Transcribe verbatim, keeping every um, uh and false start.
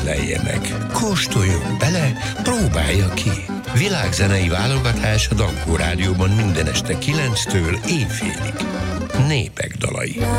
ízlelje meg, kóstoljon bele, próbálja ki. Világzenei válogatás a Dankó Rádióban minden este kilenctől éjfélig. Népek dalai.